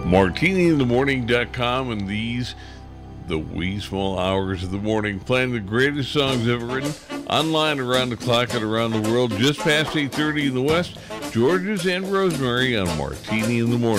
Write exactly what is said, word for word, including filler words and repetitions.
martini in the morning dot com, and these, the wee small hours of the morning, playing the greatest songs ever written, online around the clock and around the world, just past eight thirty in the West. George's and Rosemary on Martini in the Morning.